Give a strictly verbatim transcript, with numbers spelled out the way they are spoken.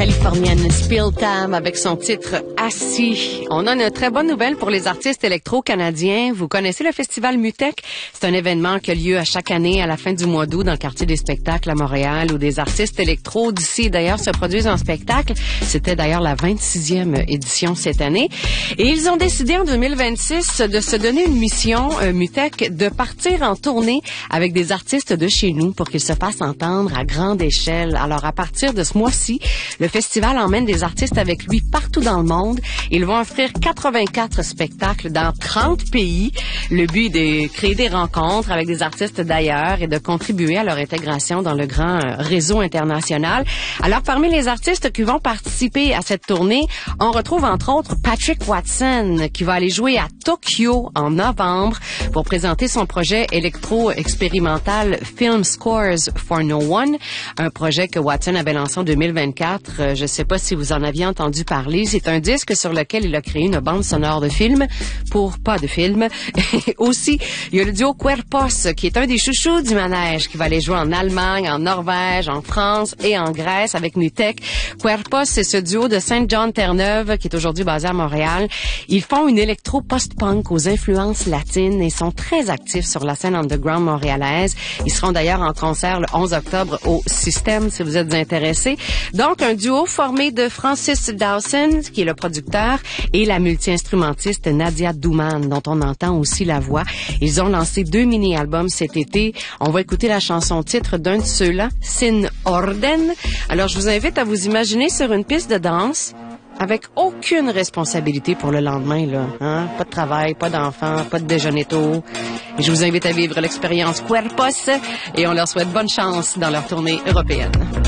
californienne Spill Tam avec son titre Assis. On a une très bonne nouvelle pour les artistes électro-canadiens. Vous connaissez le festival MUTEC? C'est un événement qui a lieu à chaque année à la fin du mois d'août dans le quartier des spectacles à Montréal où des artistes électro d'ici d'ailleurs se produisent en spectacle. C'était d'ailleurs la vingt-sixième édition cette année. Et ils ont décidé en deux mille vingt-six de se donner une mission, euh, MUTEC, de partir en tournée avec des artistes de chez nous pour qu'ils se fassent entendre à grande échelle. Alors à partir de ce mois-ci, le festival emmène des artistes avec lui partout dans le monde. Ils vont offrir quatre-vingt-quatre spectacles dans trente pays. Le but est de créer des rencontres avec des artistes d'ailleurs et de contribuer à leur intégration dans le grand réseau international. Alors, parmi les artistes qui vont participer à cette tournée, on retrouve entre autres Patrick Watson qui va aller jouer à Tokyo en novembre pour présenter son projet électro-expérimental Film Scores for No One, un projet que Watson avait lancé en deux mille vingt-quatre. Je ne sais pas si vous en aviez entendu parler. C'est un disque sur lequel il a créé une bande sonore de film pour pas de film. Aussi, il y a le duo Querpos qui est un des chouchous du manège qui va aller jouer en Allemagne, en Norvège, en France et en Grèce avec MUTEC. Querpos, c'est ce duo de Saint-Jean-Terre-Neuve qui est aujourd'hui basé à Montréal. Ils font une électro post-punk aux influences latines et sont très actifs sur la scène underground montréalaise. Ils seront d'ailleurs en concert le onze octobre au Système si vous êtes intéressés. Donc, un duo formé de Francis Dawson, qui est le producteur, et la multi-instrumentiste Nadia Douman, dont on entend aussi la voix. Ils ont lancé deux mini-albums cet été. On va écouter la chanson titre d'un de ceux-là, Sin Orden. Alors, je vous invite à vous imaginer sur une piste de danse avec aucune responsabilité pour le lendemain, là. Hein? Pas de travail, pas d'enfants, pas de déjeuner tôt. Et je vous invite à vivre l'expérience Querpos et on leur souhaite bonne chance dans leur tournée européenne.